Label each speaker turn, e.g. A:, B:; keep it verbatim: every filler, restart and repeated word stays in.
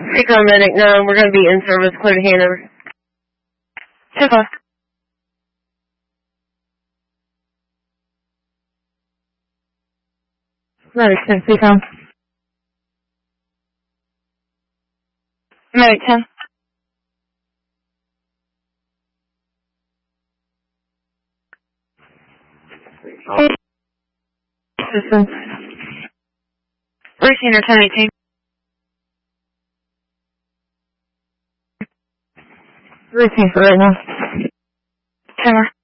A: Recon medic, no, we're going to be in service, clear to Hanover. two o'clock. Medic ten, Recon. Medic ten. Assistance. Routine or ten eighteen. Routine for right now. ten more.